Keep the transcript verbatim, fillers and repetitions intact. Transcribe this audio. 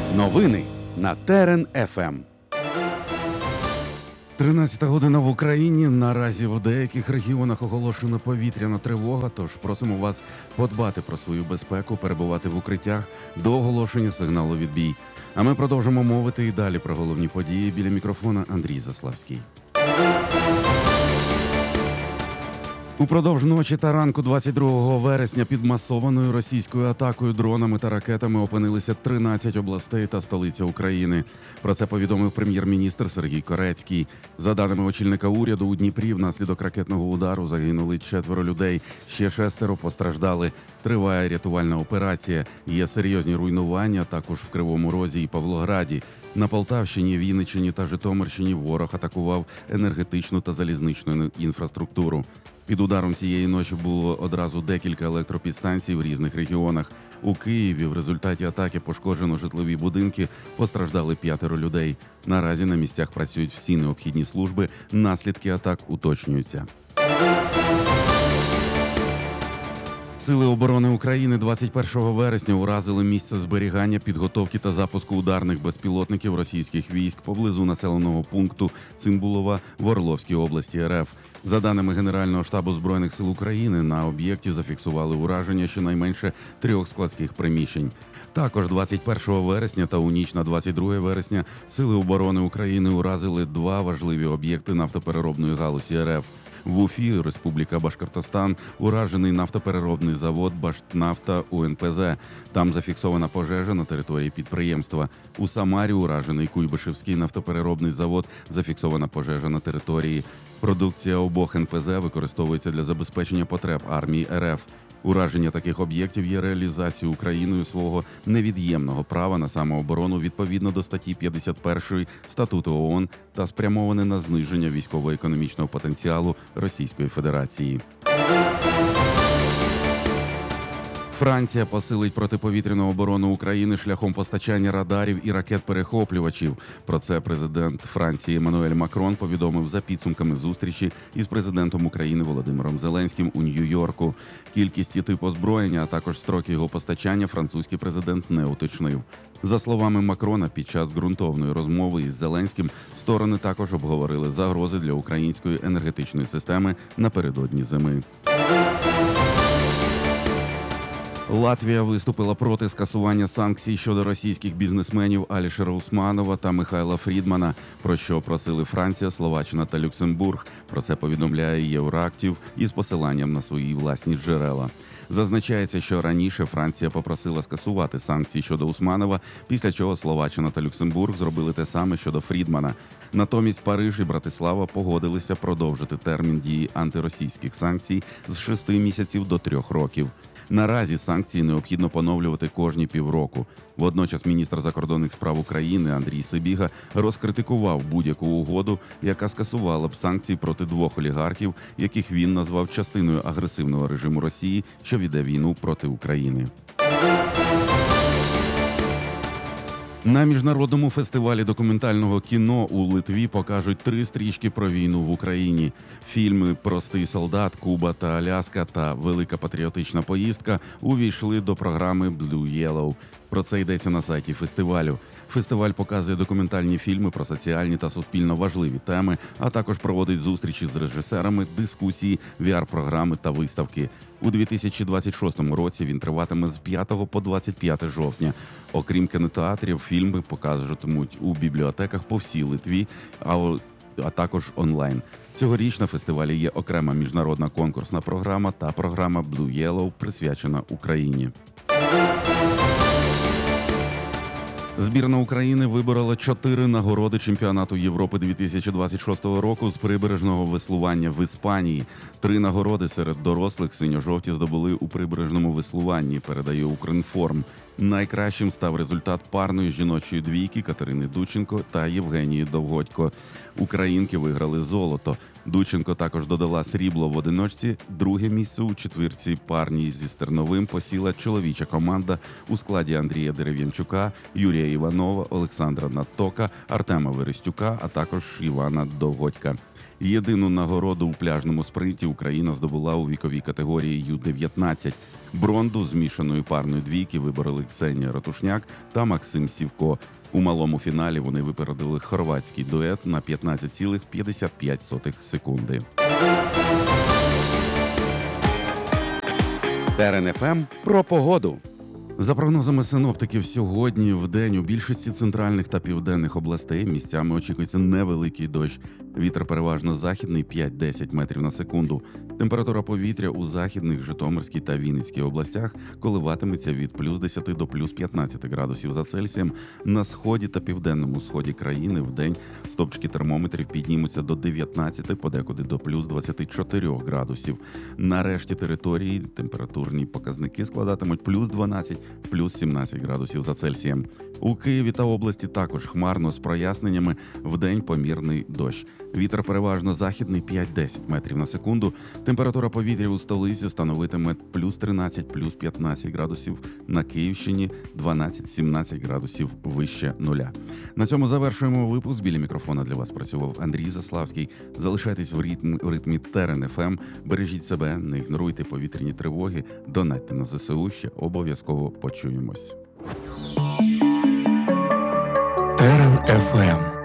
Новини на Терен еф ем. тринадцята година в Україні. Наразі в деяких регіонах оголошена повітряна тривога, тож просимо вас подбати про свою безпеку, перебувати в укриттях до оголошення сигналу відбій. А ми продовжимо мовити і далі про головні події. Біля мікрофона Андрій Заславський. Упродовж ночі та ранку двадцять другого вересня під масованою російською атакою дронами та ракетами опинилися тринадцять областей та столиця України. Про це повідомив прем'єр-міністр Сергій Корецький. За даними очільника уряду, у Дніпрі внаслідок ракетного удару загинули четверо людей, ще шестеро постраждали. Триває рятувальна операція. Є серйозні руйнування також в Кривому Розі і Павлограді. На Полтавщині, Вінниччині та Житомирщині ворог атакував енергетичну та залізничну інфраструктуру. Під ударом цієї ночі було одразу декілька електропідстанцій в різних регіонах. У Києві в результаті атаки пошкоджено житлові будинки, постраждали п'ятеро людей. Наразі на місцях працюють всі необхідні служби, наслідки атак уточнюються. Сили оборони України двадцять першого вересня уразили місце зберігання, підготовки та запуску ударних безпілотників російських військ поблизу населеного пункту Цимбулова в Орловській області РФ. За даними Генерального штабу Збройних сил України, на об'єкті зафіксували ураження щонайменше трьох складських приміщень. Також двадцять першого вересня та у ніч на двадцять друге вересня Сили оборони України уразили два важливі об'єкти нафтопереробної галузі РФ. В Уфі, Республіка Башкортостан, уражений нафтопереробний завод «Башнафта» У Ен Пе Зе. Там зафіксована пожежа на території підприємства. У Самарі уражений Куйбишевський нафтопереробний завод, зафіксована пожежа на території. Продукція обох Ен Пе Зе використовується для забезпечення потреб армії РФ. Ураження таких об'єктів є реалізацією Україною свого невід'ємного права на самооборону відповідно до статті п'ятдесят першої Статуту ООН та спрямоване на зниження військово-економічного потенціалу Російської Федерації. Франція посилить протиповітряну оборону України шляхом постачання радарів і ракет-перехоплювачів. Про це президент Франції Еммануель Макрон повідомив за підсумками зустрічі із президентом України Володимиром Зеленським у Нью-Йорку. Кількість і тип озброєння, а також строки його постачання французький президент не уточнив. За словами Макрона, під час ґрунтовної розмови із Зеленським сторони також обговорили загрози для української енергетичної системи напередодні зими. Латвія виступила проти скасування санкцій щодо російських бізнесменів Алішера Усманова та Михайла Фрідмана, про що просили Франція, Словаччина та Люксембург. Про це повідомляє Євроактив із посиланням на свої власні джерела. Зазначається, що раніше Франція попросила скасувати санкції щодо Усманова, після чого Словаччина та Люксембург зробили те саме щодо Фрідмана. Натомість Париж і Братислава погодилися продовжити термін дії антиросійських санкцій з шести місяців до трьох років. Наразі санкції необхідно поновлювати кожні півроку. Водночас міністр закордонних справ України Андрій Сибіга розкритикував будь-яку угоду, яка скасувала б санкції проти двох олігархів, яких він назвав частиною агресивного режиму Росії, що веде війну проти України. На міжнародному фестивалі документального кіно у Литві покажуть три стрічки про війну в Україні. Фільми «Простий солдат», «Куба та Аляска» та «Велика патріотична поїздка» увійшли до програми Blue Yellow. Про це йдеться на сайті фестивалю. Фестиваль показує документальні фільми про соціальні та суспільно важливі теми, а також проводить зустрічі з режисерами, дискусії, ві ар-програми та виставки. У дві тисячі двадцять шостому році він триватиме з п'ятого по двадцять п'яте жовтня. Окрім кінотеатрів, фільми покажутимуть у бібліотеках по всій Литві, а, а також онлайн. Цьогоріч на фестивалі є окрема міжнародна конкурсна програма та програма Blue Yellow, присвячена Україні. Збірна України виборола чотири нагороди чемпіонату Європи дві тисячі двадцять шостого року з прибережного веслування в Іспанії. Три нагороди серед дорослих синьо-жовті здобули у прибережному веслуванні, передає Укрінформ. Найкращим став результат парної жіночої двійки Катерини Дученко та Євгенії Довгодько. Українки виграли золото. Дученко також додала срібло в одиночці. Друге місце у четвірці парній зі Стерновим посіла чоловіча команда у складі Андрія Дерев'янчука, Юрія Сергія Іванова, Олександра Натока, Артема Верестюка, а також Івана Довгодька. Єдину нагороду у пляжному спринті Україна здобула у віковій категорії ю дев'ятнадцять. Бронду змішаної парної двійки вибороли Ксенія Ратушняк та Максим Сівко. У малому фіналі вони випередили хорватський дует на п'ятнадцять цілих п'ятдесят п'ять сотих секунди. Терен еф ем про погоду. За прогнозами синоптиків, сьогодні в день у більшості центральних та південних областей місцями очікується невеликий дощ. Вітер переважно західний п'ять-десять метрів на секунду. Температура повітря у західних, Житомирській та Вінницькій областях коливатиметься від плюс десять до плюс п'ятнадцять градусів за Цельсієм. На сході та південному сході країни в день стопчики термометрів піднімуться до дев'ятнадцяти, подекуди до плюс двадцяти чотирьох градусів. На решті території температурні показники складатимуть плюс дванадцять, плюс сімнадцять градусів за Цельсієм. У Києві та області також хмарно з проясненнями, вдень помірний дощ. Вітер переважно західний п'ять-десять метрів на секунду. Температура повітря у столиці становитиме плюс тринадцять, плюс п'ятнадцять градусів. На Київщині дванадцять-сімнадцять градусів вище нуля. На цьому завершуємо випуск. Біля мікрофона для вас працював Андрій Заславський. Залишайтесь в ритмі, в ритмі Терен еф ем. Бережіть себе, не ігноруйте повітряні тривоги. Донатьте на зе се у, ще обов'язково почуємось. Терен еф ем.